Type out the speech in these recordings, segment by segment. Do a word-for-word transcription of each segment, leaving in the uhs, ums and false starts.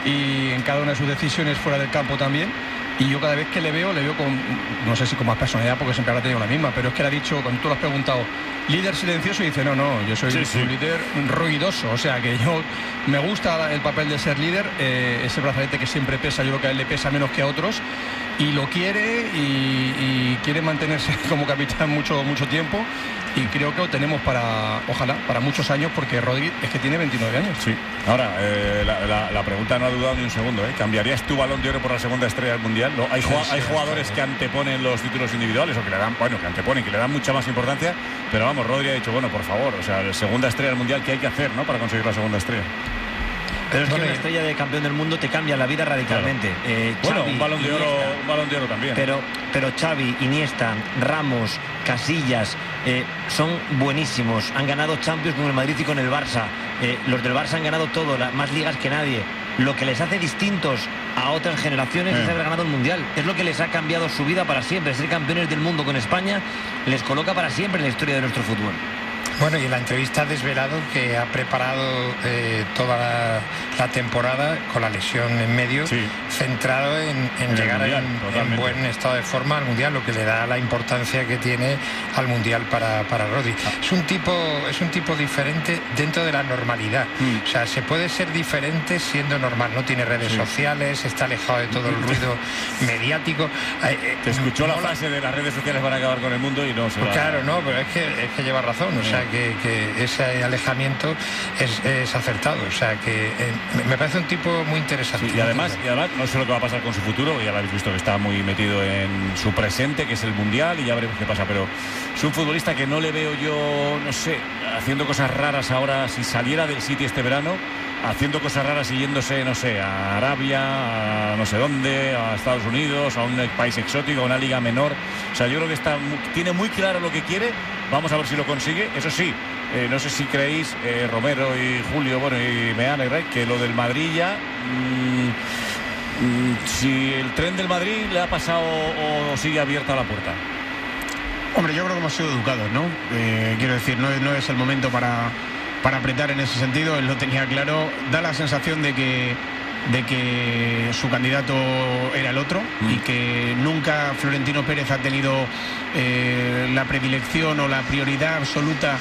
y en cada una de sus decisiones fuera del campo también. Y yo cada vez que le veo, le veo con, no sé si con más personalidad, porque siempre habrá tenido la misma, pero es que le ha dicho, cuando tú lo has preguntado, líder silencioso, y dice, no, no, yo soy sí, sí. un líder ruidoso, o sea que yo me gusta el papel de ser líder, eh, ese brazalete que siempre pesa, yo creo que a él le pesa menos que a otros, y lo quiere, y, y quiere mantenerse como capitán mucho, mucho tiempo, y creo que lo tenemos para, ojalá, para muchos años, porque Rodri es que tiene veintinueve años. Sí. Ahora, eh, la, la, la pregunta no ha dudado ni un segundo, ¿eh? ¿Cambiarías tu Balón de Oro por la segunda estrella del Mundial? No, hay, sí, hay sí, jugadores sí. que anteponen los títulos individuales, o que le dan, bueno, que anteponen, que le dan mucha más importancia, pero vamos, Rodri ha dicho, bueno, por favor, o sea, la segunda estrella del Mundial, ¿qué hay que hacer, no, para conseguir la segunda estrella? Pero es que una estrella de campeón del mundo te cambia la vida radicalmente. Claro. Eh, bueno, Xavi, un balón de Iniesta, oro, un balón de oro también. Pero, pero Xavi, Iniesta, Ramos, Casillas, eh, son buenísimos. Han ganado Champions con el Madrid y con el Barça. Eh, los del Barça han ganado todo, la, más ligas que nadie. Lo que les hace distintos a otras generaciones eh. es haber ganado el Mundial. Es lo que les ha cambiado su vida para siempre. Ser campeones del mundo con España les coloca para siempre en la historia de nuestro fútbol. Bueno, y en la entrevista ha desvelado que ha preparado eh, toda la, la temporada con la lesión en medio, sí. centrado en, en, en llegar mundial, en, en buen estado de forma al Mundial, lo que le da la importancia que tiene al Mundial para, para Rodri. Ah. Es un tipo, es un tipo diferente dentro de la normalidad. Mm. O sea, se puede ser diferente siendo normal. No tiene redes sí. sociales, está alejado de todo el ruido mediático. Eh, Te escuchó no la frase la... de las redes sociales van a acabar con el mundo y no se pues va... Claro, no, pero es que, es que lleva razón. O sea, Que, que ese alejamiento es, es acertado, o sea que eh, me parece un tipo muy interesante. Sí, y además, y además no sé lo que va a pasar con su futuro, ya lo habéis visto que está muy metido en su presente, que es el Mundial, y ya veremos qué pasa, pero es un futbolista que no le veo yo, no sé, haciendo cosas raras ahora. Si saliera del City este verano, haciendo cosas raras y yéndose, no sé, a Arabia, a no sé dónde, a Estados Unidos, a un país exótico, a una liga menor. O sea, yo creo que está, tiene muy claro lo que quiere. Vamos a ver si lo consigue. Eso sí, eh, no sé si creéis, eh, Romero y Julio, bueno, y Meana y Rey, que lo del Madrid ya, mmm, mmm, si el tren del Madrid le ha pasado o sigue abierta la puerta. Hombre, yo creo que hemos sido educados, ¿no? Eh, quiero decir, no, no es el momento para, para apretar en ese sentido. Él lo tenía claro. Da la sensación de que de que su candidato era el otro mm. y que nunca Florentino Pérez ha tenido eh, la predilección o la prioridad absoluta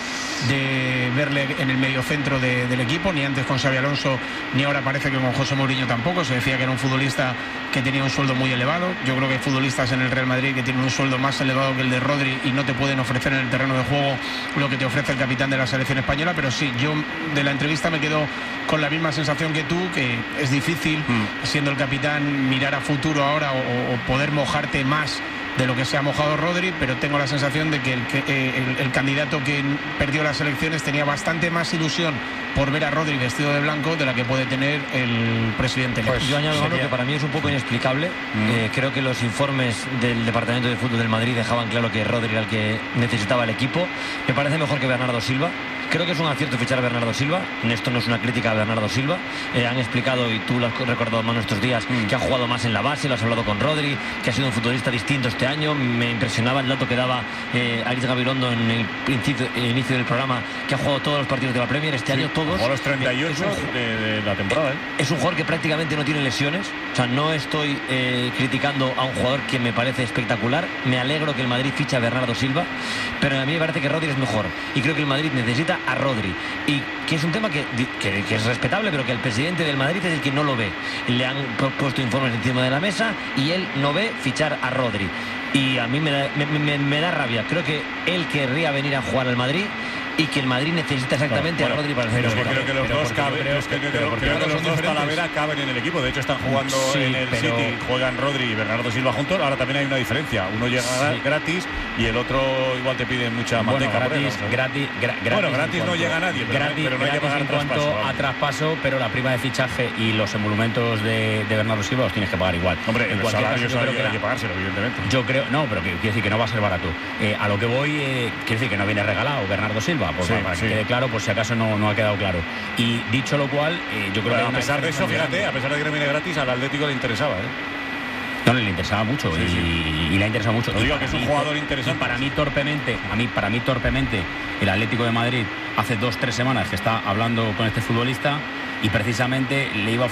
de verle en el mediocentro de, del equipo, ni antes con Xabi Alonso, ni ahora parece que con José Mourinho tampoco. Se decía que era un futbolista que tenía un sueldo muy elevado. Yo creo que hay futbolistas en el Real Madrid que tienen un sueldo más elevado que el de Rodri y no te pueden ofrecer en el terreno de juego lo que te ofrece el capitán de la selección española. Pero sí, yo de la entrevista me quedo con la misma sensación que tú, que es difícil, mm. siendo el capitán, mirar a futuro ahora o, o poder mojarte más de lo que se ha mojado Rodri, pero tengo la sensación de que el, que, eh, el, el candidato que perdió las elecciones tenía bastante más ilusión por ver a Rodri vestido de blanco de la que puede tener el presidente. Pues yo añado algo que para mí es un poco inexplicable. Mm. Eh, creo que los informes del Departamento de Fútbol del Madrid dejaban claro que Rodri era el que necesitaba el equipo. Me parece mejor que Bernardo Silva. Creo que es un acierto fichar a Bernardo Silva. Esto no es una crítica a Bernardo Silva. Eh, han explicado, y tú lo has recordado más nuestros días, mm. que ha jugado más en la base, lo has hablado con Rodri, que ha sido un futbolista distinto este año. Me impresionaba el dato que daba eh, Aritz Gabilondo en el, principio, el inicio del programa, que ha jugado todos los partidos de la Premier este sí, año, todos. Jugó los treinta y ocho un, de, de la temporada. ¿eh? Es un jugador que prácticamente no tiene lesiones. O sea, no estoy eh, criticando a un jugador que me parece espectacular. Me alegro que el Madrid fiche a Bernardo Silva, pero a mí me parece que Rodri es mejor. Y creo que el Madrid necesita a Rodri. Y que es un tema que, que, que es respetable, pero que el presidente del Madrid es el que no lo ve. Le han puesto informes encima de la mesa y él no ve fichar a Rodri. Y a mí me da, me, me, me da rabia. Creo que él querría venir a jugar al Madrid y que el Madrid necesita exactamente bueno, a Rodri para hacer pero creo que los dos caben, creo que, que, creo, creo que los dos Talavera caben en el equipo. De hecho están jugando sí, en el pero... City, juegan Rodri y Bernardo Silva juntos. Ahora también hay una diferencia, uno llega sí. gratis y el otro igual te pide mucha bueno, manteca. gratis, por él, gratis, gra gratis, bueno, gratis no cuanto, llega nadie, pero, gratis, pero no hay que pagar en cuanto traspaso, a traspaso, pero la prima de fichaje y los emolumentos de, de Bernardo Silva los tienes que pagar igual. Hombre, en el salario caso, hay que, que, que pagárselo, evidentemente. Yo creo, no, pero quiero decir que no va a ser barato. Eh, a lo que voy, eh, quiere decir que no viene regalado Bernardo Silva, pues sí, para sí. que quede claro, por si acaso no, no ha quedado claro. Y dicho lo cual, eh, yo creo bueno, que a pesar de eso, fíjate, a pesar de que no viene gratis, al Atlético le interesaba, ¿eh? No, le interesaba mucho sí, y, sí. y le ha interesado mucho. No digo que es un jugador interesante. Y para mí torpemente, a mí, para mí torpemente, el Atlético de Madrid hace dos, tres semanas que está hablando con este futbolista y precisamente le iba a